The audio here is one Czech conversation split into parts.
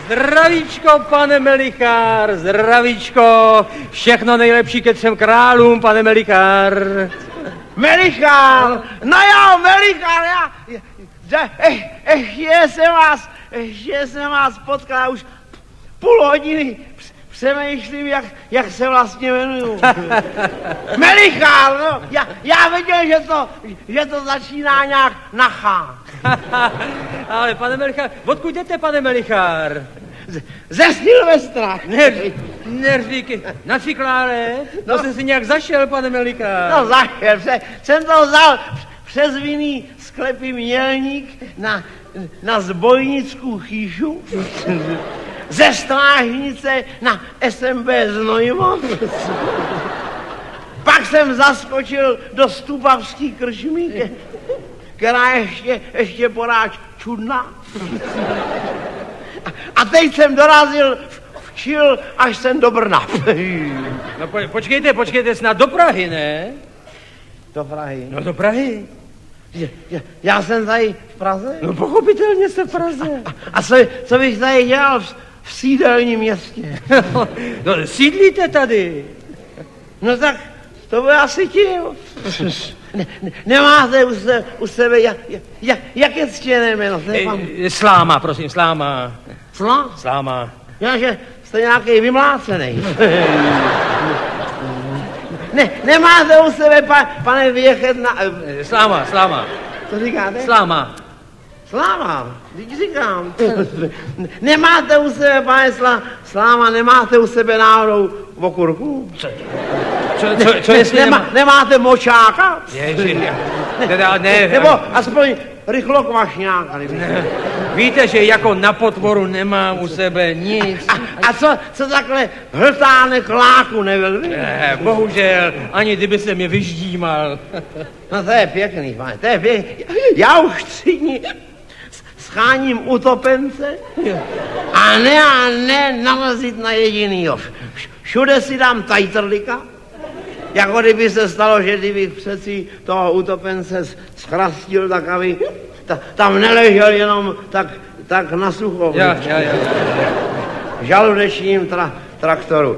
Zdravíčko, pane Melichár, zdravíčko. Všechno nejlepší ke 3 králům, pane Melichár. Melichár, no jo, Melichár, ještě jsem vás potkal už půl hodiny. Přemýšlím, jak se vlastně jmenuju. Melichár, no, já věděl, že to začíná nějak na H. Ale pane Melichár, odkud jdete, pane Melichár? Ze Silvestra. Neříkej, na Cikláre? No. To jsem si nějak zašel, pane Melichár. No zašel, jsem to vzal přes vinný sklepy Mělník na Zbojnickou chýšu. Ze Strážnice na SMB Znojmo. Pak jsem zaskočil do Stupavský krčmy, která ještě poráž čudná. A teď jsem dorazil včil, až jsem do Brna. No počkejte, snad do Prahy, ne? Do Prahy? No do Prahy. Já jsem tady v Praze? No pochopitelně jsem v Praze. A co bych tady dělal v sídelním městě? No, sídlíte tady. No tak to by asi tím. Nemáte u sebe, jak je ctěné jméno? Sláma, prosím, Sláma. Sláma? Že jste nějaký vymlácený. Nemáte u sebe, pane Věchet, Sláma. Co říkáte? Sláma, teď říkám. Nemáte u sebe, pane Sláma, nemáte u sebe náhodou okurku? Co jestli nemáte močáka? Ne. Nebo aspoň rychlokvašňáka. Víte, že jako na potvoru nemám u sebe nic. A co takhle hltánek láku nebyl? Ne, bohužel, ani kdyby se mě vyždímal. No to je pěkný, pane, to je pěkný. Já už 3 dní scháním utopence a ne narazit na jedinýho. Všude si dám tajtrlika, jako kdyby se stalo, že kdybych přeci toho utopence schrastil, tak aby tam neležel jenom tak na sucho. Já. Žaludečním traktoru.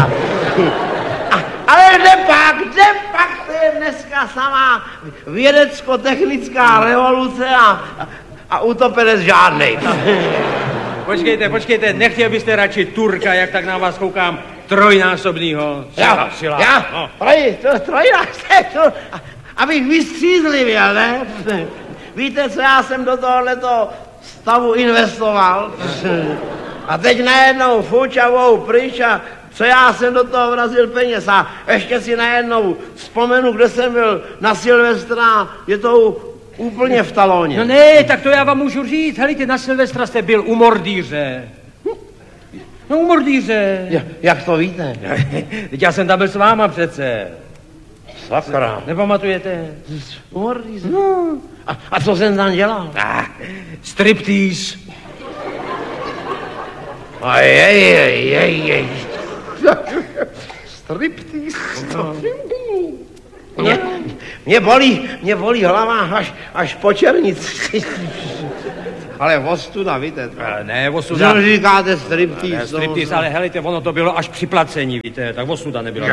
Ale kde pak, to je dneska samá vědecko-technická revoluce a utopenec žádnej. Počkejte, nechtěl byste radši Turka, jak tak na vás koukám, trojnásobnýho? Já? No. Trojnásobný, abych vystřízlivěl, ne? Víte, co já jsem do tohoto stavu investoval? A teď najednou fučavou pryč a co já jsem do toho vrazil peněz a ještě si najednou vzpomenu, kde jsem byl na Silvestra, je to úplně v talóně. No ne, tak to já vám můžu říct, helejte, na Silvestra jste byl u Mordýře. No u Mordýře. Jak to víte? Teď já jsem tam byl s váma přece. Sakra. Nepamatujete? U Mordýře? No. A co jsem tam dělal? Striptease. Jej. Striptease. Mě bolí hlava až po černici. Ale ostuda, víte. Ne, ostuda. Co říkáte striptease? Ne, striptease, ale helejte, ono to bylo až při placení, víte, tak ostuda nebyla.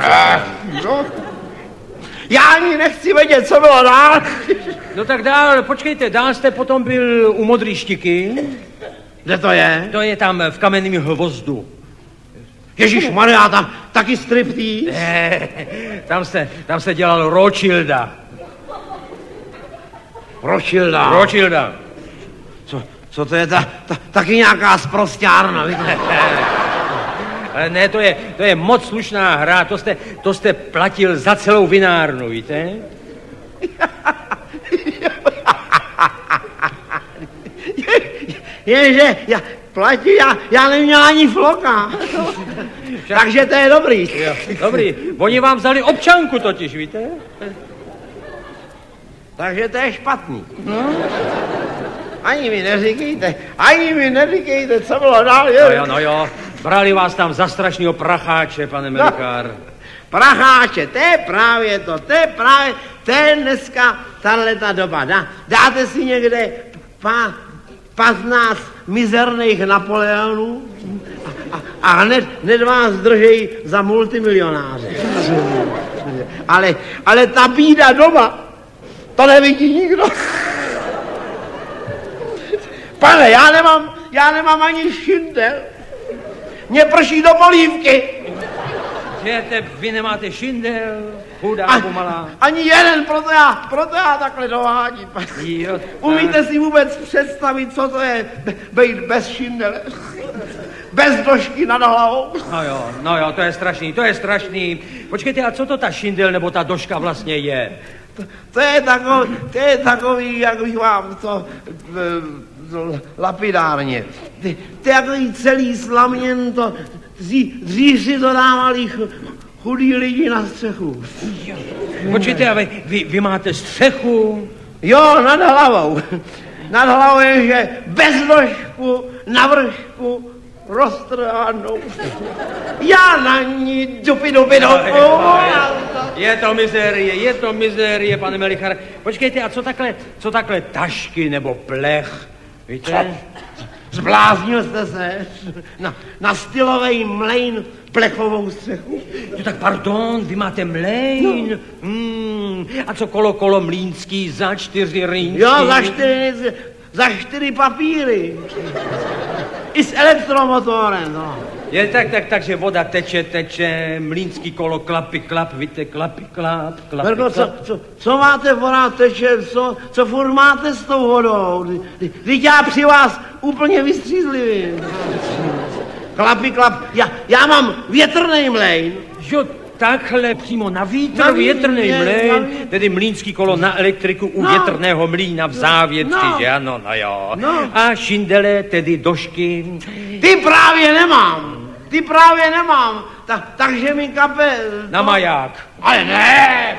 Já ani nechci vědět, co bylo dál. No tak dál, počkejte, dál jste potom byl u Modrý Štiky. Kde to je? To je tam v Kamenném Hvozdu. Ježišmarja, tam taky striptease? Ne, tam se dělal Rothschilda. Rothschilda. Co to je? Taky nějaká sprosťárna, víte? Ale ne, to je moc slušná hra, to jste platil za celou vinárnu, víte? Jenže já neměl ani floka. Takže to je dobrý. Dobrý, oni vám vzali občanku totiž, víte? Takže to je špatný. Ani mi neříkejte, co bylo dál. No jo, brali vás tam za strašnýho pracháče, pane Melichár. Pracháče, to je právě to je dneska tahleta doba. Dáte si někde 15 mizerných Napoleonů a hned vás držej za multimilionáře. Ale ta bída doma, to nevidí nikdo. Pane, já nemám ani šindel. Mně prší do polívky. Vy nemáte šindel, chudáku malá. Ani jeden, proto já takhle dovádím. Umíte si vůbec představit, co to je být bez šindele? Bez došky nad hlavou? No jo, to je strašný. Počkejte, a co to ta šindel nebo ta doška vlastně je? To je takový, jak bych vám to lapidárně. To je takový celý slaměn, to dřív si to dávali chudí lidi na střechu. Počkejte, a vy máte střechu? Jo, nad hlavou. Nad hlavou je, že bez došku, na vršku, roztrhanou. Já na ní dupi. Je to mizérie, pane Melichare. Počkejte, a co takhle tašky nebo plech, víte? Zbláznil jste se na stylovej mlejn plechovou střechu? No tak pardon, vy máte mlejn. A co kolo mlýnský za 4 rýnčky? Jo, za 4 papíry. I s elektromotorem, no. Je takže voda teče, mlýnský kolo klap, víte, klap. Verko, co máte, voda teče, co furt máte s tou vodou? Teď já při vás úplně vystřízlivý. Klap, já mám větrnej mlejn. Jo, takhle přímo na vítr větrnej mlejn, tedy mlýnský kolo na elektriku u větrného mlýna v závětři, že ano, no jo. No. A šindele, tedy došky. Ty právě nemám. Takže mi kape... Na maják. Ale ne!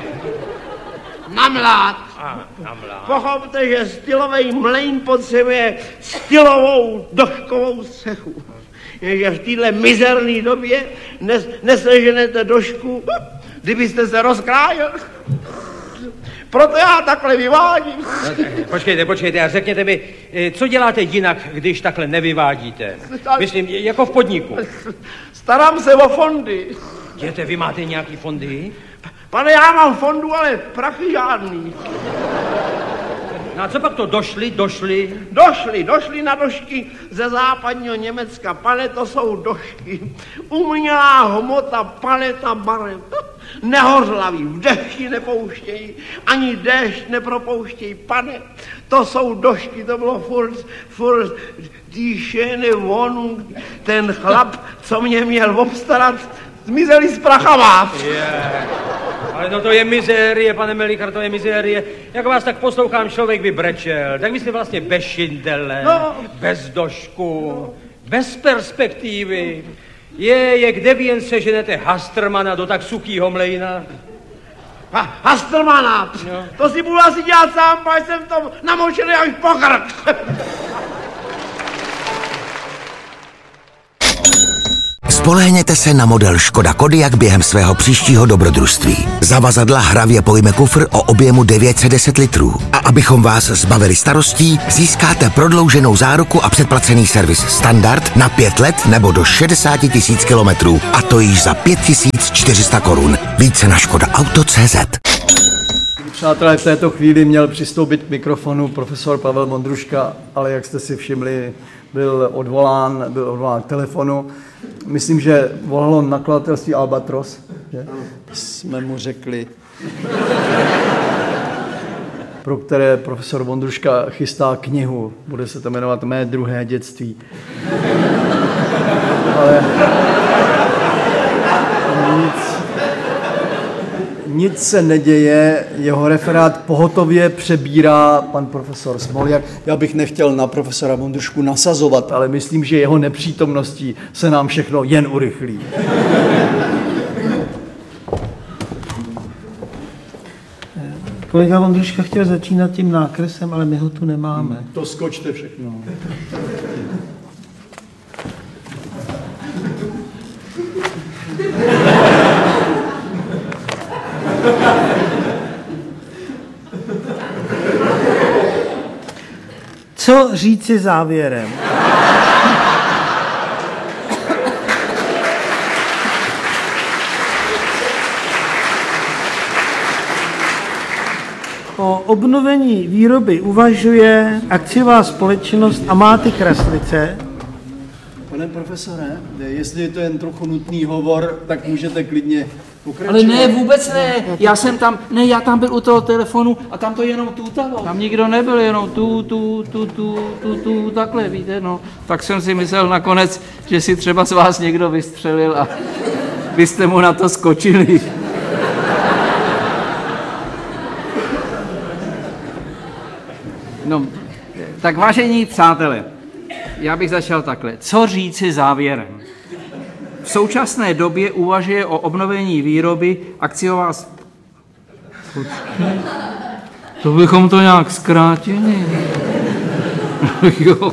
Na mlád. Na mlád. Pochopte, že stylovej mlejn potřebuje stylovou doškovou střechu. Jenže v téhle mizerné době neseženete došku, kdybyste se rozkrájel. Proto já takhle vyvádím. No, počkejte a řekněte mi, co děláte jinak, když takhle nevyvádíte? Myslím, jako v podniku. Starám se o fondy. Vy máte nějaký fondy? Pane, já mám fondu, ale prachy žádný. No a co pak to došli? Došli na došky ze západního Německa. Pane, to jsou došky. Umělá hmota, paleta barev. Nehořlaví, v dešti nepouštějí, ani déšť nepropouštějí. Pane, to jsou došky, to bylo furt dýšený vonu. Ten chlap, co mě měl obstarat, zmizeli s prachama. Ale no to je mizérie, pane Melichar, to je mizérie. Jak vás tak poslouchám, člověk by brečel. Tak vy jste vlastně bez šindele, bez došku, bez perspektivy. Kde vy jen seženete Hastrmana do tak suchýho mlejna? Hastrmana? No. To si budu asi dělat sám, protože jsem v tom namočený až po krk. Spolehněte se na model Škoda Kodiaq během svého příštího dobrodružství. Zavazadla hravě pojme kufr o objemu 910 litrů. A abychom vás zbavili starostí, získáte prodlouženou záruku a předplacený servis standard na 5 let nebo do 60 000 kilometrů. A to již za 5 400 korun. Více na škodaauto.cz. Přátelé, v této chvíli měl přistoupit k mikrofonu profesor Pavel Vondruška, ale jak jste si všimli, byl odvolán k telefonu. Myslím, že volalo nakladatelství Albatros, že? Jsme mu řekli, pro které profesor Vondruška chystá knihu. Bude se to jmenovat Mé druhé dětství. Ale nic se neděje, jeho referát pohotově přebírá pan profesor Smoljak. Já bych nechtěl na profesora Vondrušku nasazovat, ale myslím, že jeho nepřítomností se nám všechno jen urychlí. Kolega Vondruška chtěl začínat tím nákresem, ale my ho tu nemáme. To skočte všechno. Co říci závěrem? O obnovení výroby uvažuje akciová společnost Amáty Kraslice. Pane profesore, jestli je to jen trochu nutný hovor, tak můžete klidně pokračovat. Ale ne, vůbec ne. Já tam byl u toho telefonu a tam to jenom tutalo. Tam nikdo nebyl, jenom tu, takhle, víte, no. Tak jsem si myslel nakonec, že si třeba z vás někdo vystřelil a vy jste mu na to skočili. No, tak vážení přátelé, já bych začal takhle. Co říci závěrem? V současné době uvažuje o obnovení výroby akciová... To bychom to nějak zkrátili. Jo.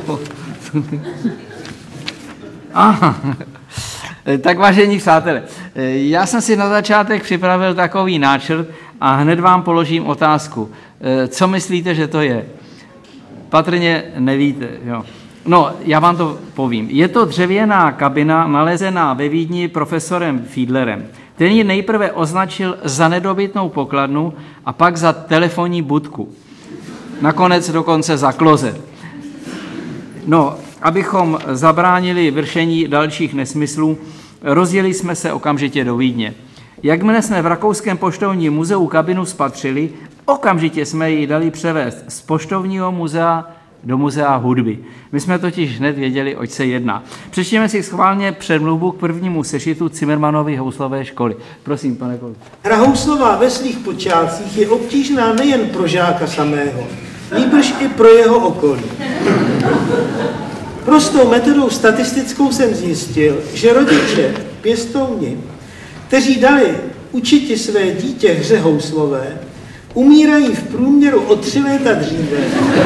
Aha. Tak vážení přátelé, já jsem si na začátek připravil takový náčrt a hned vám položím otázku. Co myslíte, že to je? Patrně nevíte, jo. No, já vám to povím. Je to dřevěná kabina nalezená ve Vídni profesorem Fiedlerem. Ten ji nejprve označil za nedobytnou pokladnu a pak za telefonní budku. Nakonec dokonce za klozet. No, abychom zabránili vršení dalších nesmyslů, rozjeli jsme se okamžitě do Vídně. Jakmile jsme v Rakouském poštovním muzeu kabinu spatřili, okamžitě jsme ji dali převést z poštovního muzea do muzea hudby. My jsme totiž hned věděli, oč se jedná. Přečtěme si schválně předmluvu k prvnímu sešitu Zimmermanovy houslové školy. Prosím, pane kolego. Hra houslová ve svých počátcích je obtížná nejen pro žáka samého, nýbrž i pro jeho okolí. Prostou metodou statistickou jsem zjistil, že rodiče, pěstouni, kteří dali učiti své dítě hře houslové, umírají v průměru o 3 léta dříve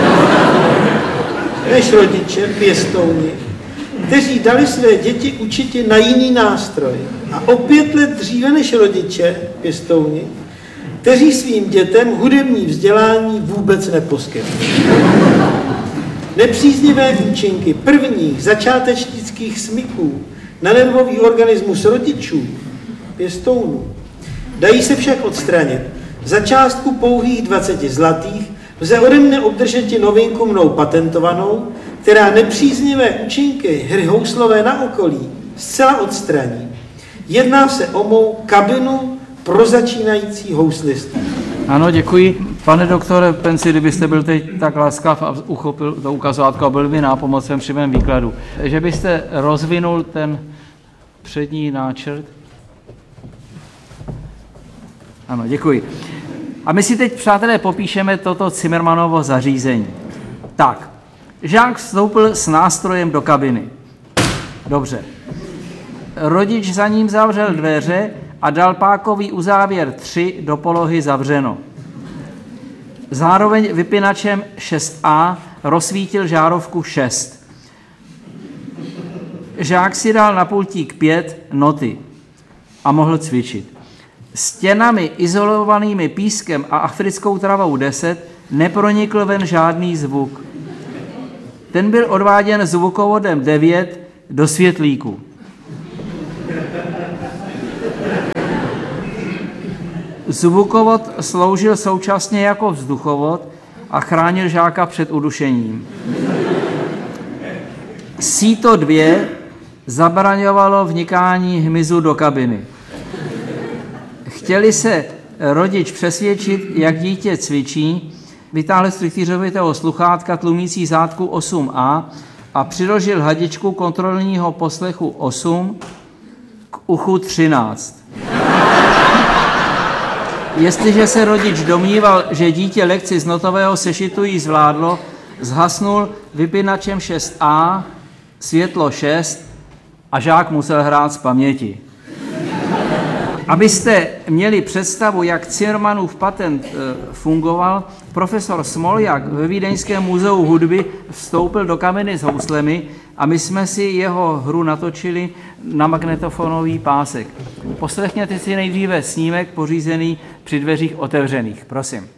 než rodiče, pěstouni, kteří dali své děti učiti na jiný nástroj. A o 5 let dříve než rodiče, pěstouni, kteří svým dětem hudební vzdělání vůbec neposkytli. Nepříznivé účinky prvních začátečnických smyků na nervový organismus rodičů, pěstounů, dají se však odstranit. Za částku pouhých 20 zlatých lze ode mne obdržet novinku mnou patentovanou, která nepříznivé účinky hry houslové na okolí zcela odstraní. Jedná se o mou kabinu pro začínající houslisty. Ano, děkuji. Pane doktore Penci, kdybyste byl teď tak laskav a uchopil to ukazovátko a byl by nápomocen při mém výkladu, že byste rozvinul ten přední náčrt. Ano, děkuji. A my si teď, přátelé, popíšeme toto Zimmermanovo zařízení. Tak, žák vstoupil s nástrojem do kabiny. Dobře. Rodič za ním zavřel dveře a dal pákový uzávěr 3 do polohy zavřeno. Zároveň vypínačem 6A rozsvítil žárovku 6. Žák si dal na pultík 5 noty a mohl cvičit. Stěnami izolovanými pískem a africkou travou 10 nepronikl ven žádný zvuk. Ten byl odváděn zvukovodem 9 do světlíku. Zvukovod sloužil současně jako vzduchovod a chránil žáka před udušením. Síto 2 zabraňovalo vnikání hmyzu do kabiny. Chtěli se rodič přesvědčit, jak dítě cvičí, vytáhl z trychtýřovitého sluchátka tlumící zátku 8A a přiložil hadičku kontrolního poslechu 8 k uchu 13. Jestliže se rodič domníval, že dítě lekci z notového sešitu jí zvládlo, zhasnul vypínačem 6A, světlo 6 a žák musel hrát z paměti. Abyste měli představu, jak Zimmermanův patent fungoval, profesor Smoljak ve Vídeňském muzeu hudby vstoupil do kabiny s houslemi a my jsme si jeho hru natočili na magnetofonový pásek. Poslechněte si nejdříve snímek pořízený při dveřích otevřených. Prosím.